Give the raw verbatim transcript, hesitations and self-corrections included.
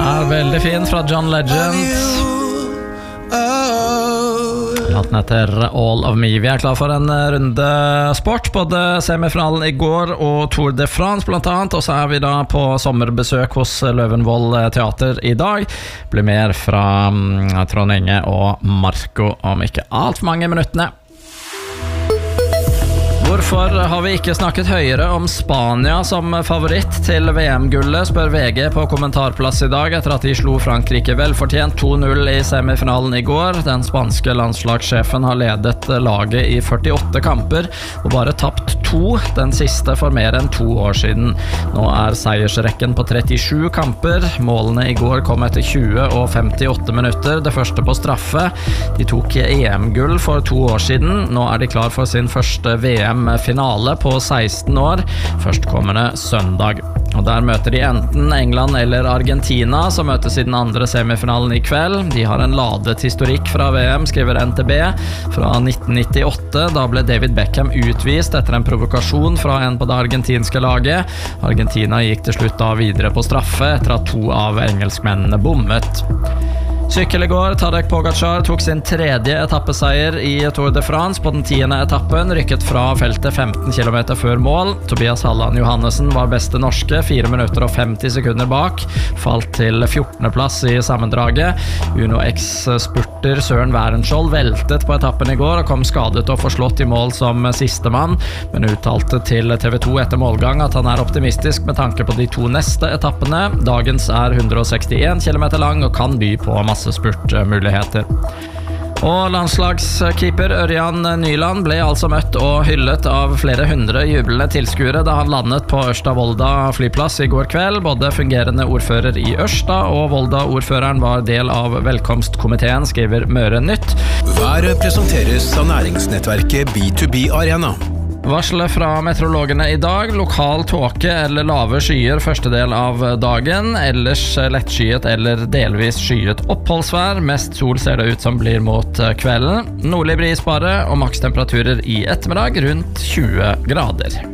er veldig fin fra John Legend. Låten heter All of Me. Vi er klar for en runde sport, både semifinalen i går og Tour de France blant annet, og så er vi da på sommerbesøk hos Løvenvoll Teater i dag. Blir mer fra Trond Inge og Marco om ikke alt for mange minuttene. Hvorfor har vi ikke snakket høyere om Spania som favoritt til V M-gullet, spør V G på kommentarplass i dag etter at de slo Frankrike velfortjent to null i semifinalen i går. Den spanske landslagssjefen har ledet laget i førtiåtte kamper og bare tapt to, den siste for mer enn to år siden. Nå er seiersrekken på trettisju kamper. Målene i går kom etter tjue og femtiåtte minutter, det første på straffe. De tok E M-gull for to år siden. Nå er de klar for sin første V M-finale på seksten år, førstkommende søndag. Og der møter de enten England eller Argentina, som møtes i den andre semifinalen i kveld. De har en ladet historikk fra V M, skriver N T B, fra nitten nittiåtte. Da ble David Beckham utvist etter en provokasjon fra en på det argentinske laget. Argentina gikk til slutt da videre på straffe etter at to av engelskmennene bommet. Sykkel i går, Tadej Pogačar tok sin tredje etappeseier i Tour de France på den tiende etappen, rykket fra feltet femten kilometer før mål. Tobias Halland Johannessen var beste norske, fire minutter og femti sekunder bak, falt til fjortende plass i sammendraget. Uno X-spurter Søren Wærenskjold veltet på etappen i går og kom skadet og forslått i mål som sistemann, men uttalte til T V to etter målgang at han er optimistisk med tanke på de to neste etappene. Dagens er hundre og sekstien kilometer lang og kan by på masse spurtmuligheter. Og landslagskeeper Ørjan Nyland ble altså møtt og hyllet av flere hundre jublende tilskuere da han landet på Ørsta-Volda flyplass i går kveld. Både fungerende ordfører i Ørsta og Volda-ordføreren var del av velkomstkomiteen, skriver Møre Nytt. Været presenteres av næringsnettverket B to B Arena. Varselet fra meteorologene i dag: lokal tåke eller lave skyer første del av dagen, ellers lettskyet eller delvis skyet oppholdsvær. Mest sol ser det ut som blir mot kvelden. Nordlig bris bare, og makstemperaturer i ettermiddag rundt tjue grader.